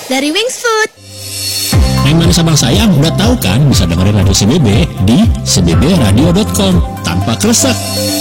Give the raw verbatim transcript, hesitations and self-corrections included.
dari Wings Food. Neng Manis Abang Sayang, udah tahu kan bisa dengerin radio C B B di c b b radio dot com tanpa kresek.